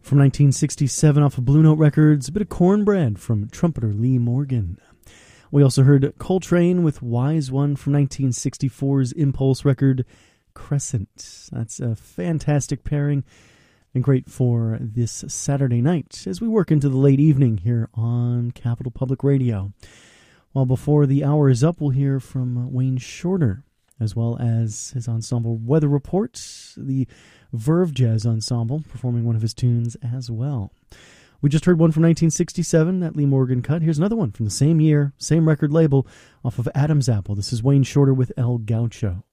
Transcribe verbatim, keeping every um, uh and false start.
From nineteen sixty-seven off of Blue Note Records, a bit of Cornbread from trumpeter Lee Morgan. We also heard Coltrane with Wise One from nineteen sixty-four's Impulse record, Crescent. That's a fantastic pairing and great for this Saturday night as we work into the late evening here on Capital Public Radio. While before the hour is up, we'll hear from Wayne Shorter, as well as his ensemble Weather Report, the Verve Jazz Ensemble, performing one of his tunes as well. We just heard one from nineteen sixty-seven, that Lee Morgan cut. Here's another one from the same year, same record label, off of Adam's Apple. This is Wayne Shorter with El Gaucho.